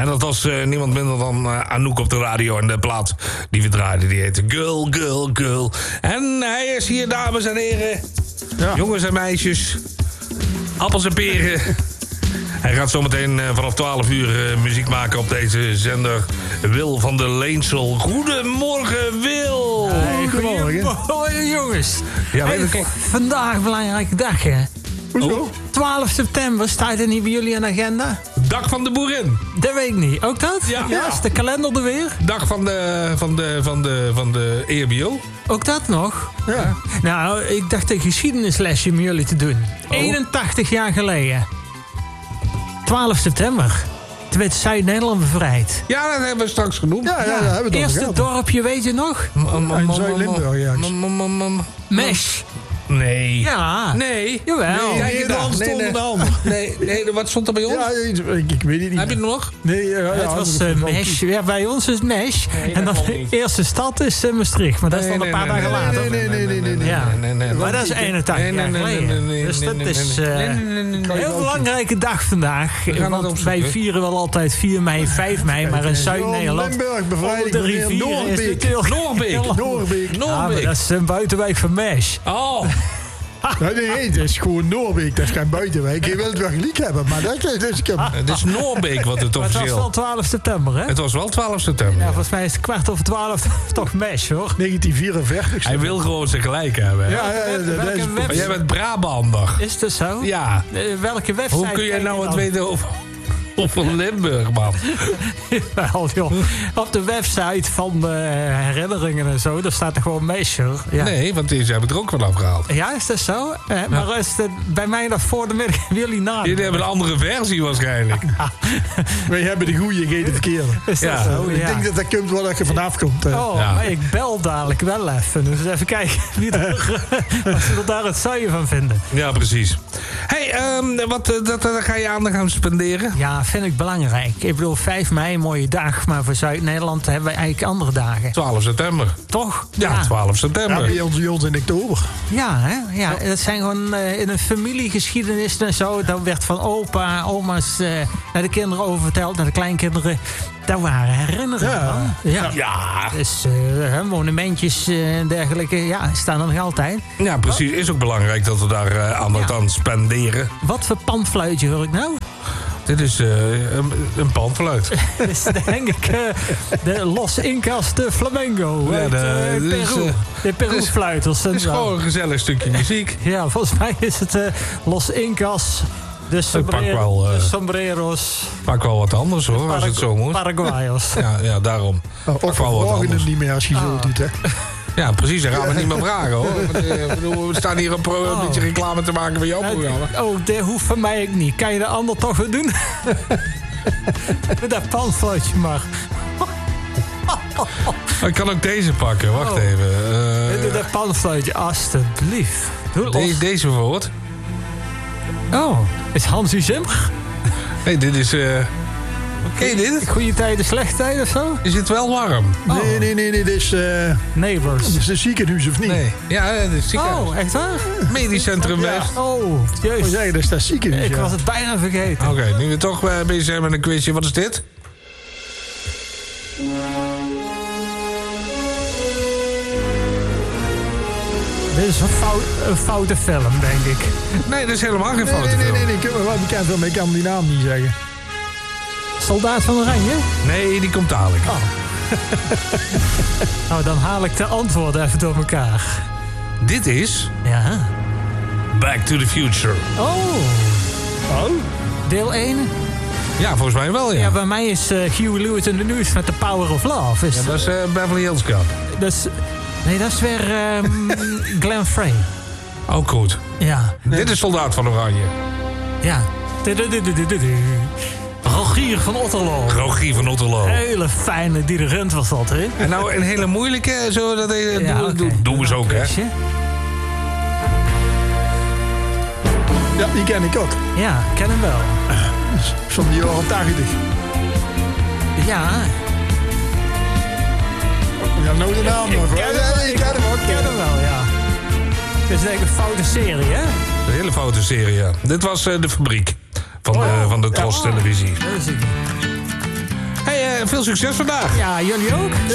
dat was niemand minder dan Anouk op de radio. En de plaat die we draaiden, die heette Girl, Girl, Girl. En hij is hier, dames en heren. Ja. Jongens en meisjes. Appels en peren. Hij gaat zometeen vanaf 12 uur muziek maken op deze zender. Wil van der Leensel. Goedemorgen, Wil. Goedemorgen, jongens. Ja, vandaag een belangrijke dag, hè? Hoezo? 12 september, staat er niet bij jullie aan de agenda? Dag van de boerin. Dat weet ik niet. Ook dat? Ja. Is de kalender er weer? Dag van de EHBO. Ook dat nog? Ja. Nou, ik dacht een geschiedenislesje met jullie te doen. 81 jaar geleden. 12 september. Toen werd Zuid-Nederland bevrijd. Ja, dat hebben we straks genoemd. Ja, dat hebben we toch Eerste gehad. dorpje, weet je nog? In Zuid-Limburg, ja. Mesh. Nee. Ja. Nee. Jawel. Nee, de hand stond in de hand. Nee, wat stond er bij ons? Ja, ik weet het niet. Heb je het nog? Nee, Het was Mesh. Ja, bij ons is Mesh. Nee, en dan dat de niet. eerste stad is Maastricht. Maar dat is dan een paar dagen later. Nee. Ja. Nee. Maar dat is 81 jaar geleden. Dus dat is een heel belangrijke dag vandaag. Want wij vieren wel altijd 4 mei, 5 mei. Maar in Zuid-Nederland... Limburg, bevrijding de van rivier is natuurlijk... Noorbeek. Ja, maar dat is een buitenwijk van Mesh. Oh. Nee, het is gewoon Noorbeek. Dat is geen buitenwijk. Je wilt wel gelijk hebben, maar dat is... Het is Noorbeek wat het Maar het was officieel... wel 12 september, hè? Het was wel 12 september. Ja, volgens mij is het 11:15 toch Mesh, hoor. 1944. Hij wil gewoon zijn gelijk hebben. Ja, dat is... Maar jij bent Brabander. Is dat zo? Ja. Welke website? Hoe kun jij kijk nou je het dan? weten over Limburg, man? Wel, joh. Op de website van de herinneringen en zo, daar staat er gewoon Mesh, hoor. Ja. Nee, want deze heb ik er ook van afgehaald. Ja, is dat zo? Maar is het bij mij nog voor de middag jullie na? Jullie hebben een andere versie waarschijnlijk. Wij hebben de goede, geen de verkeerde. Is dat Ja. zo? Ik denk dat komt wel dat je vanaf komt. Oh, Ja. maar ik bel dadelijk wel even. Dus even kijken wie wat ze er daar het saaie van vinden. Ja, precies. Hey, daar ga je aan gaan spenderen? Ja, vind ik belangrijk. Ik bedoel, 5 mei, een mooie dag. Maar voor Zuid-Nederland hebben wij eigenlijk andere dagen. 12 september. Toch? Ja, 12 Ja, september. bij ons in oktober. Ja, hè? Ja, dat zijn gewoon in een familiegeschiedenis en zo. Dat werd van opa, oma's naar de kinderen oververteld, naar de kleinkinderen. Dat waren herinneringen. Ja. Ja. Ja. Dus monumentjes en dergelijke, ja, staan er nog altijd. Ja, precies. Is ook belangrijk dat we daar aandacht aan spenderen. Wat voor panfluitje hoor ik nou? Dit is een panfluit. Dat is denk ik de Los Incas de Flamengo. Ja, uit, dit is, Peru. De Peru-fluiters. Het is gewoon een gezellig stukje muziek. Ja, volgens mij is het Los Incas, de sombreros, Pak wel wat anders hoor, als het zo moet. Paraguayos. Ja, daarom. Of Pak wel wat verwachten anders. het niet meer als je zo doet, hè. Ja, precies. Dan gaan we niet meer vragen hoor. We staan hier een beetje reclame te maken voor jouw programma. Oh, dat hoeft van mij ook niet. Kan je de ander toch weer doen? Met dat panfluitje maar. Ik kan ook deze pakken, wacht even. Doe dat panfluitje, alstublieft. Deze woord. Oh, is Hansie Zimmer? Nee, dit is... Ken je dit? Goede tijden, slechte tijden of zo? Is het wel warm? Nee, dit is... Neighbors. Is het een ziekenhuis of niet? Nee. Ja, het is ziekenhuis. Oh, echt waar? Medisch Centrum West. Oh, Ik jezus. zeggen, dat is dat ziekenhuis. Ik ja. was het bijna vergeten. Oké, nu we toch bezig zijn met een quizje. Wat is dit? Dit is een foute film, denk ik. Nee, dat is helemaal geen foto. Nee. Ik heb wel bekend film, maar ik kan die naam niet zeggen. Soldaat van Oranje? Nee, die komt dadelijk. Nou, dan haal ik de antwoorden even door elkaar. Dit is Ja. Back to the Future. Oh. Deel 1? Ja, volgens mij wel, ja. Ja, bij mij is Huey Lewis in the News met The Power of Love. Ja, dat is Beverly Hills Cop. Nee, dat is weer Glenn Frey. Ook goed. Ja. Dit is Soldaat van Oranje. Ja. Rogier van Otterlo. Rogier van Otterlo. Hele fijne dirigent was dat, hè? En nou een hele moeilijke, zo dat oké. doen we zo ook, hè? Ja, die ken ik ook. Ja, ik ken hem wel. Van de jaren 80. Ja. Ja, nou de naam nog. Ik ken hem wel, ja. Het is denk ik een foute serie, hè? Een hele foute serie, ja. Dit was de fabriek van de Tros televisie. Dat is het. veel succes vandaag. Ja, jullie ook.